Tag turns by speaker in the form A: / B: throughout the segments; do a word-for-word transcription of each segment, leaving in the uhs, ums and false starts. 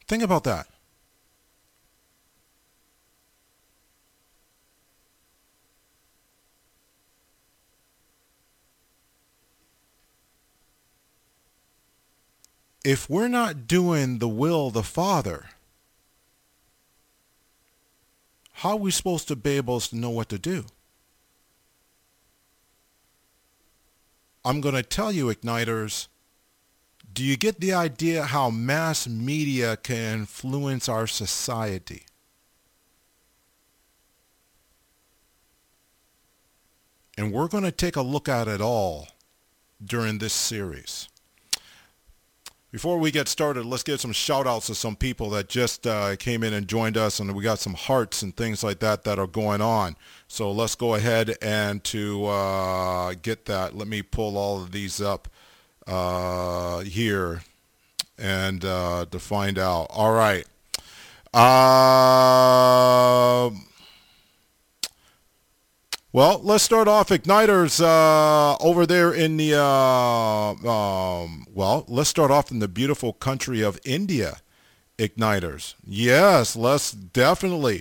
A: Think about that. If we're not doing the will of the Father, how are we supposed to be able to know what to do? I'm going to tell you, Igniters, do you get the idea how mass media can influence our society? And we're going to take a look at it all during this series. Before we get started, let's give some shout outs to some people that just uh, came in and joined us, and we got some hearts and things like that that are going on. So let's go ahead and to uh, get that. Let me pull all of these up uh, here and uh, to find out. All right. Uh, well, let's start off, Igniters, uh, over there in the, uh, um, well, let's start off in the beautiful country of India, Igniters. Yes, let's definitely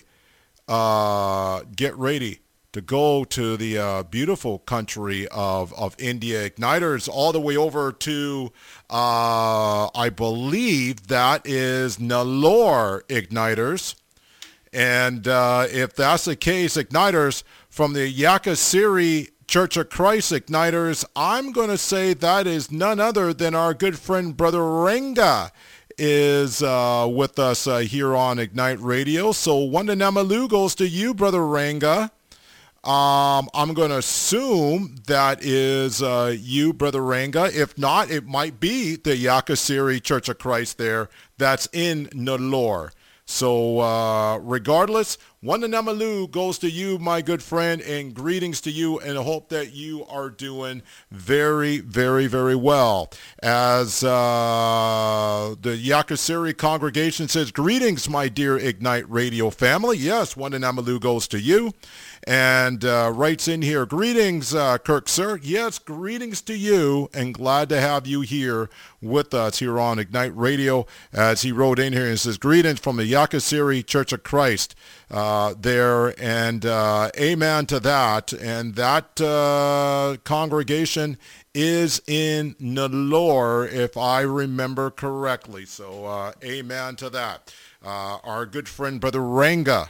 A: uh, get ready to go to the uh, beautiful country of, of India, Igniters, all the way over to, uh, I believe that is Nellore, Igniters. And uh, if that's the case, Igniters, from the Yakasiri Church of Christ, Igniters, I'm going to say that is none other than our good friend Brother Renga is uh, with us uh, here on Ignite Radio. So Wandanamalu goes to you, Brother Renga. Um, I'm going to assume that is uh, you, Brother Renga. If not, it might be the Yakasiri Church of Christ there that's in Nellore. So uh, regardless, Wandanamalu goes to you, my good friend, and greetings to you, and I hope that you are doing very, very, very well. As uh, the Yakasiri congregation says, greetings, my dear Ignite Radio family. Yes, Wandanamalu goes to you. And uh, writes in here, greetings, uh, Kirk, sir. Yes, greetings to you, and glad to have you here with us here on Ignite Radio. As he wrote in here and says, greetings from the Yakasiri Church of Christ uh, there, and uh, amen to that. And that uh, congregation is in Nellore, if I remember correctly. So uh, amen to that. Uh, our good friend, Brother Renga,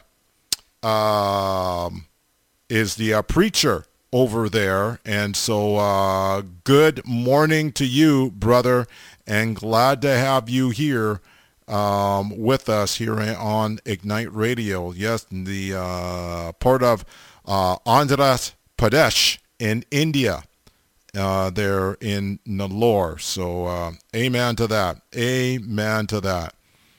A: um, is the uh, preacher over there. And so uh, good morning to you, brother, and glad to have you here um, with us here on Ignite Radio. Yes, the uh, part of uh, Andhra Pradesh in India, uh, there in Nellore. So uh, amen to that. Amen to that.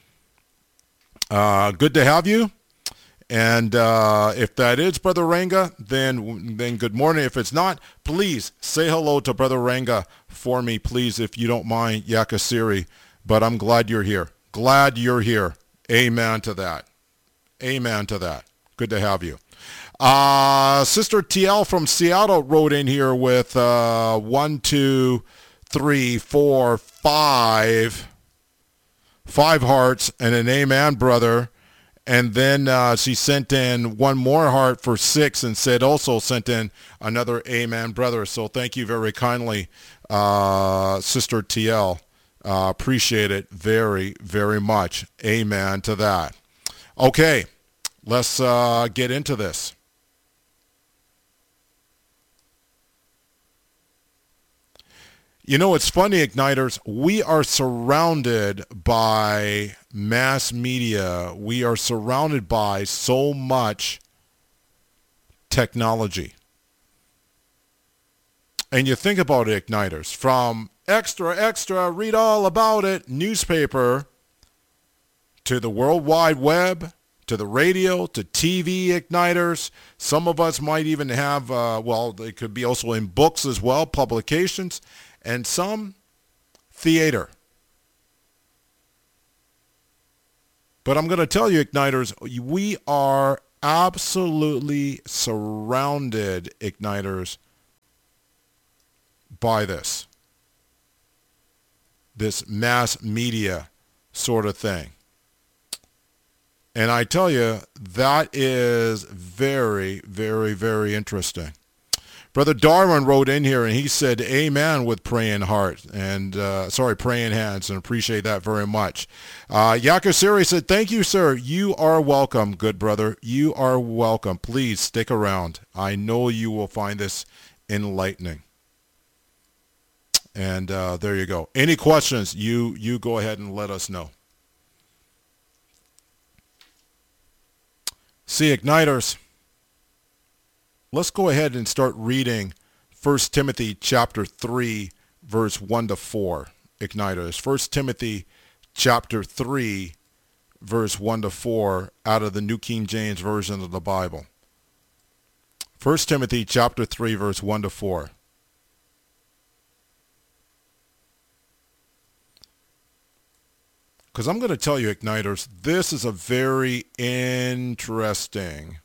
A: Uh, good to have you. And uh, if that is Brother Renga, then then good morning. If it's not, please say hello to Brother Renga for me, please, if you don't mind, Yakasiri. But I'm glad you're here. Glad you're here. Amen to that. Amen to that. Good to have you. Uh, Sister T L from Seattle wrote in here with uh, one, two, three, four, five, five hearts and an amen, brother. And then uh, she sent in one more heart for six and said also sent in another amen, brother. So thank you very kindly, uh, Sister T L. Uh, appreciate it very, very much. Amen to that. Okay, let's uh, get into this. You know, it's funny, Igniters, we are surrounded by mass media. We are surrounded by so much technology. And you think about it, Igniters, from extra, extra, read all about it, newspaper, to the World Wide Web, to the radio, to T V, Igniters. Some of us might even have, uh, well, they could be also in books as well, publications, and some theater. But I'm going to tell you, Igniters, we are absolutely surrounded, Igniters, by this. This mass media sort of thing. And I tell you, that is very, very, very interesting. Brother Darwin wrote in here and he said, amen with praying heart and, uh, sorry, praying hands, and appreciate that very much. Uh, Yakasiri said, thank you, sir. You are welcome, good brother. You are welcome. Please stick around. I know you will find this enlightening. And uh, there you go. Any questions, you, you go ahead and let us know. See, Igniters, let's go ahead and start reading First Timothy chapter three, verse one to four. Igniters, First Timothy chapter three, verse one to four, out of the New King James Version of the Bible. First Timothy chapter three, verse one to four. Because I'm going to tell you, Igniters, this is a very interesting.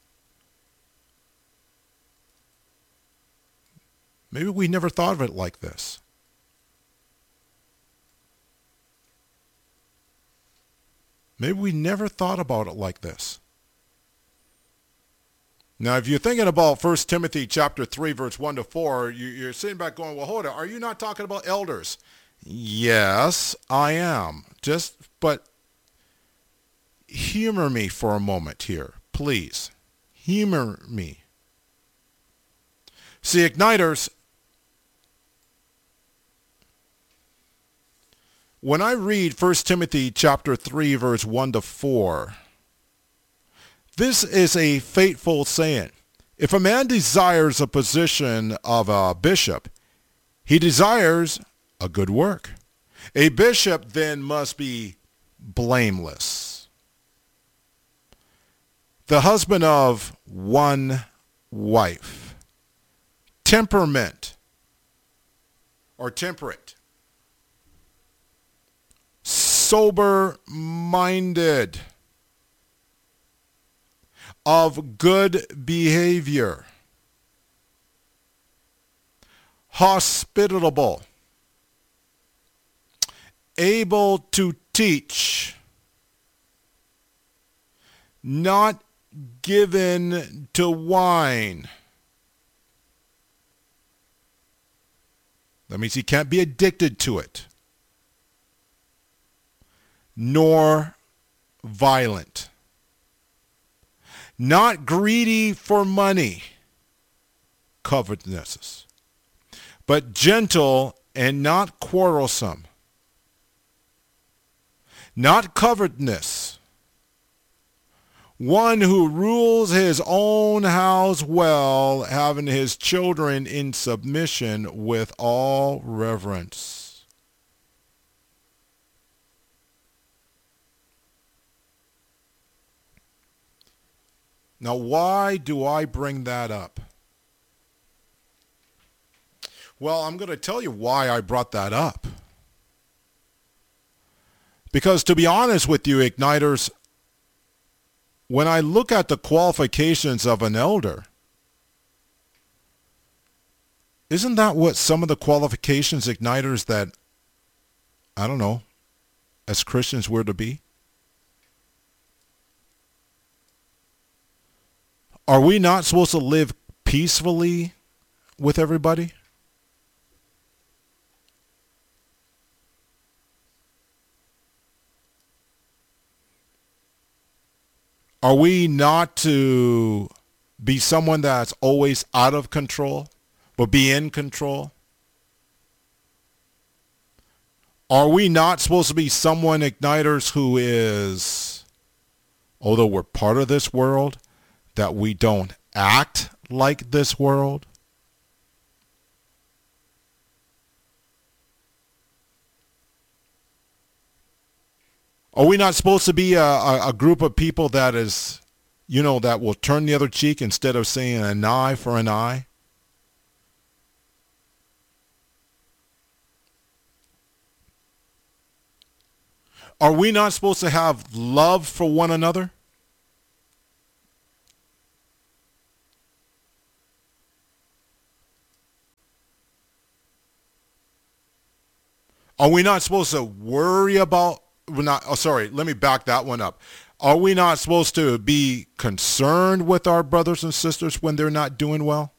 A: Maybe we never thought of it like this. Maybe we never thought about it like this. Now, if you're thinking about First Timothy chapter three, verse one to four, you're sitting back going, well, hold on, are you not talking about elders? Yes, I am. Just, but humor me for a moment here, please. Humor me. See, Igniters, when I read First Timothy chapter three, verse one to four, this is a fateful saying. If a man desires a position of a bishop, he desires a good work. A bishop then must be blameless, the husband of one wife, temperament or temperate, sober-minded, of good behavior, hospitable, able to teach, not given to wine. That means he can't be addicted to it, nor violent, not greedy for money, covetousness, but gentle and not quarrelsome, not covetousness, one who rules his own house well, having his children in submission with all reverence. Now, why do I bring that up? Well, I'm going to tell you why I brought that up. Because to be honest with you, Igniters, when I look at the qualifications of an elder, isn't that what some of the qualifications, Igniters, that, I don't know, as Christians we're to be? Are we not supposed to live peacefully with everybody? Are we not to be someone that's always out of control, but be in control? Are we not supposed to be someone, Igniters, who is, although we're part of this world, that we don't act like this world? Are we not supposed to be a, a, a group of people that is, you know, that will turn the other cheek instead of saying an eye for an eye? Are we not supposed to have love for one another? Are we not supposed to worry about we're not, oh, sorry, let me back that one up. Are we not supposed to be concerned with our brothers and sisters when they're not doing well?